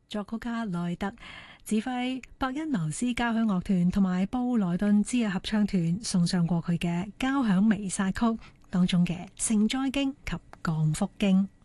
作曲家萊特，指揮伯恩茅斯交響樂團同埋布萊頓之夜合唱團送上過佢嘅交響彌撒曲當中嘅聖哉經及降福經。